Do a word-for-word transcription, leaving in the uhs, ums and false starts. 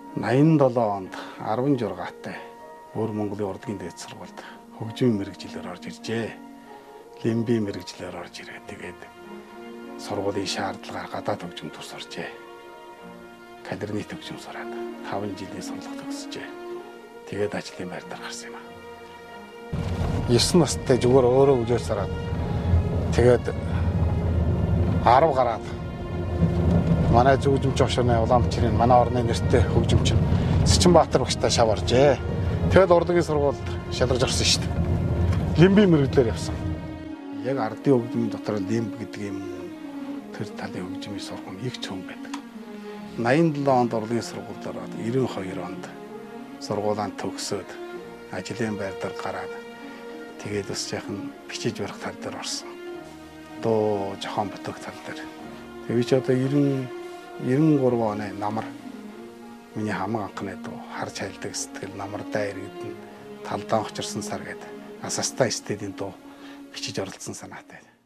найман долоо онд арван жургаатай өөр Монголын урлагийн дээд сургуульд хөгжмийн мэрэгчлэр орж иржээ. Лимби мэрэгчлэр орж ирээ. Тэгээд сургуулийн шаардлагаар гадаад хөгжим тус оржээ. Кадрны хөгжим сураад таван жилийн сурлага төгсөжээ. Тэгээд ажлын байр дээр гарсан юм аа. есөн настай зүгээр өөрөө үжээр сараад тэгээд арав гараад манай зөвжимч огшооны уламжлалын манай орны нэртэй хөгжимч Сичинбаатар багштай шав оржээ. Тэгээд урлагийн сургуульд шалгарч орсон шүү дээ. Лимби мэрэгдлэр явсан. Яг ардын хөгжмийн дотор лимб гэдэг юм тэр талын хөгжмийн сургууль их ч хүн байдаг. найман долоо онд урлагийн сургуульд ороод девэн хоёр онд сургуулаанд төгсөөд ажлын байр дээр гараад тэгээд бас яхан бичиж барих тал дээр орсон. Дуу жохон бүтэх тал дээр. Тэгээ ч одоо девэн гурван оны намар миний хамаг анхны дуу харж хайлдаг сэтгэл намардаа иргэдэн талдаан очирсан сар гэдэг Асаста стедийн дуу бичиж оролцсон санаатай.